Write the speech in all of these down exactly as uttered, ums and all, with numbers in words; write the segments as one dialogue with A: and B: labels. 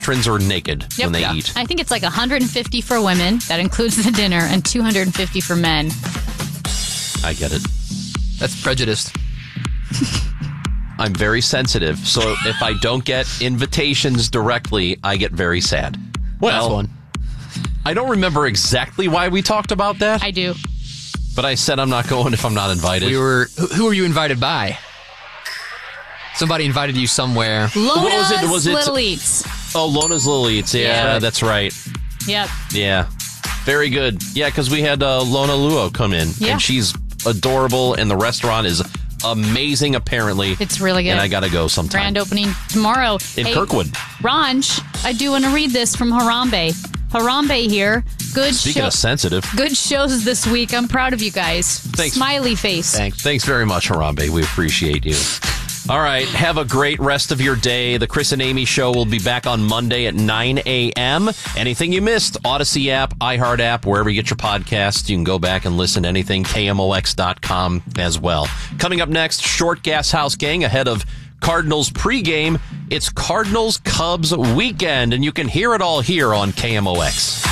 A: patrons are naked
B: Yep.
A: when they
B: Yeah.
A: eat.
B: I think it's like one hundred fifty for women. That includes the dinner, and two hundred fifty for men.
A: I get it.
C: That's prejudiced.
A: I'm very sensitive, so if I don't get invitations directly, I get very sad. Well,
C: That's one.
A: I don't remember exactly why we talked about that,
B: I do.
A: but I said I'm not going if I'm not invited.
C: We were. Who, who were you invited by? Somebody invited you somewhere.
B: Lona's
A: What was it? Was it-
B: Little Eats.
A: Oh, Lona's Little Eats. Yeah,
B: Yeah.
A: that's right.
B: Yep.
A: Yeah. Very good. Yeah, because we had uh, Lona Luo come in,
B: Yeah.
A: and she's adorable, and the restaurant is amazing, apparently.
B: It's really good.
A: And I got to go sometime.
B: Grand opening tomorrow.
A: In
B: Hey,
A: Kirkwood.
B: Ranj, I do want to read this from Harambe. Harambe here. Good
A: Speaking
B: show-
A: of sensitive.
B: Good shows this week. I'm proud of you guys.
A: Thanks.
B: Smiley face.
A: Thanks. Thanks very much, Harambe. We appreciate you. All right. Have a great rest of your day. The Chris and Amy Show will be back on Monday at nine a.m. Anything you missed, Odyssey app, iHeart app, wherever you get your podcasts, you can go back and listen to anything, K M O X dot com as well. Coming up next, Short Gas House Gang ahead of Cardinals pregame. It's Cardinals Cubs weekend, and you can hear it all here on K M O X.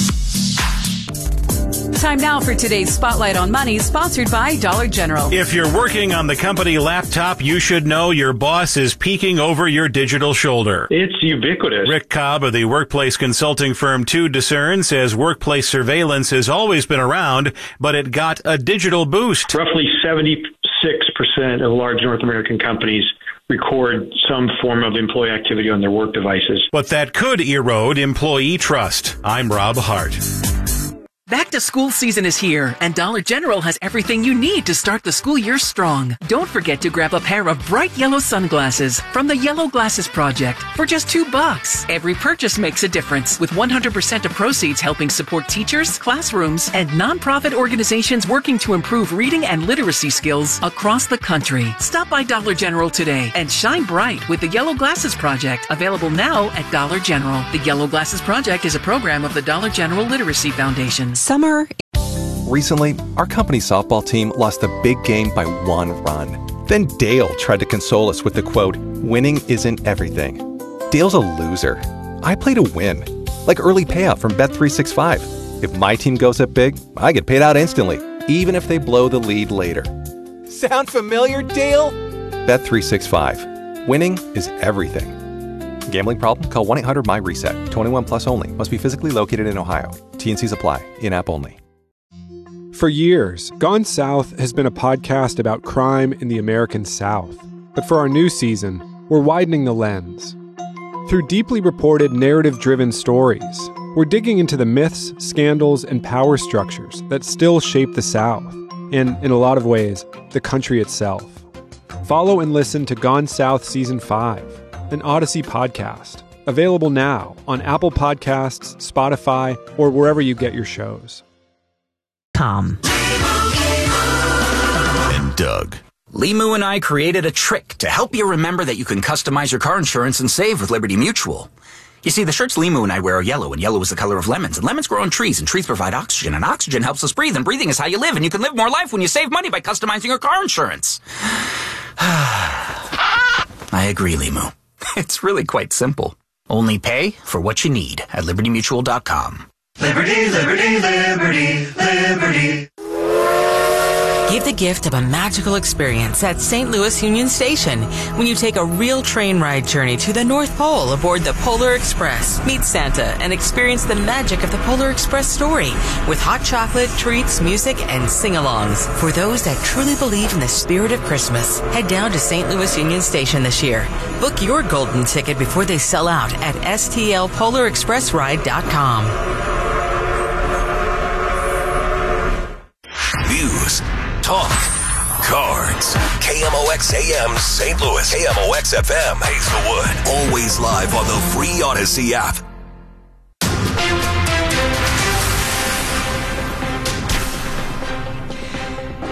D: Time now for today's Spotlight on Money, sponsored by Dollar General.
E: If you're working on the company laptop, you should know your boss is peeking over your digital shoulder.
F: It's ubiquitous.
E: Rick Cobb of the workplace consulting firm Two Discern says workplace surveillance has always been around, but it got a digital boost.
F: Roughly seventy-six percent of large North American companies record some form of employee activity on their work devices.
E: But that could erode employee trust. I'm Rob Hart.
G: Back to school season is here, and Dollar General has everything you need to start the school year strong. Don't forget to grab a pair of bright yellow sunglasses from the Yellow Glasses Project for just two bucks. Every purchase makes a difference, with one hundred percent of proceeds helping support teachers, classrooms, and nonprofit organizations working to improve reading and literacy skills across the country. Stop by Dollar General today and shine bright with the Yellow Glasses Project, available now at Dollar General. The Yellow Glasses Project is a program of the Dollar General Literacy Foundation.
D: Summer.
H: Recently, our company softball team lost the big game by one run. Then Dale tried to console us with the quote, "Winning isn't everything." Dale's a loser. I play to win. Like early payout from Bet three sixty-five. If my team goes up big, I get paid out instantly, even if they blow the lead later. Sound familiar, Dale? Bet three sixty-five. Winning is everything. Gambling problem? Call one eight hundred M Y reset. twenty-one plus only. Must be physically located in Ohio. T N Cs apply. In-app only.
I: For years, Gone South has been a podcast about crime in the American South. But for our new season, we're widening the lens. Through deeply reported, narrative-driven stories, we're digging into the myths, scandals, and power structures that still shape the South, and, in a lot of ways, the country itself. Follow and listen to Gone South Season five, an Odyssey podcast, available now on Apple Podcasts, Spotify, or wherever you get your shows.
J: Com.
K: And Doug. Limu and I created a trick to help you remember that you can customize your car insurance and save with Liberty Mutual. You see, the shirts Limu and I wear are yellow, and yellow is the color of lemons, and lemons grow on trees, and trees provide oxygen, and oxygen helps us breathe, and breathing is how you live, and you can live more life when you save money by customizing your car insurance. I agree, Limu. It's really quite simple. Only pay for what you need at liberty mutual dot com.
L: Liberty, liberty, liberty, liberty.
J: Give the gift of a magical experience at Saint Louis Union Station when you take a real train ride journey to the North Pole aboard the Polar Express. Meet Santa and experience the magic of the Polar Express story with hot chocolate, treats, music, and sing-alongs. For those that truly believe in the spirit of Christmas, head down to Saint Louis Union Station this year. Book your golden ticket before they sell out at S T L polar express ride dot com.
M: News, talk, cards. K M O X A M Saint Louis. K M O X F M Hazelwood. Always live on the free Odyssey app.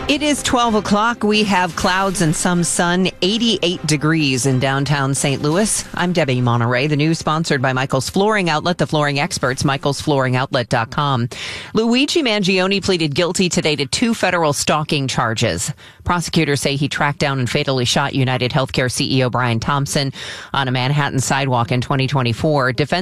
N: It is twelve o'clock. We have clouds and some sun, eighty-eight degrees in downtown Saint Louis. I'm Debbie Monterey. The news sponsored by Michael's Flooring Outlet, the flooring experts, michaels flooring outlet dot com. Luigi Mangione pleaded guilty today to two federal stalking charges. Prosecutors say he tracked down and fatally shot United Healthcare C E O Brian Thompson on a Manhattan sidewalk in twenty twenty-four. Defense